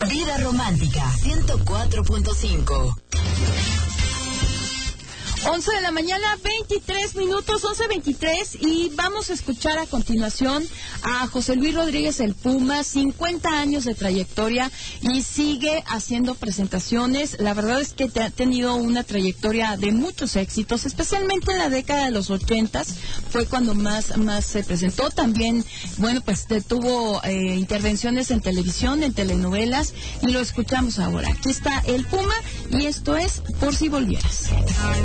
Vida Romántica 104.5. 11 de la mañana, 23 minutos, 11:23, y vamos a escuchar a continuación a José Luis Rodríguez el Puma, 50 años de trayectoria y sigue haciendo presentaciones. La verdad es que ha tenido una trayectoria de muchos éxitos, especialmente en la década de los 80s, fue cuando más se presentó. También, bueno, pues tuvo intervenciones en televisión, en telenovelas, y lo escuchamos ahora. Aquí está el Puma y esto es Por si volvieras.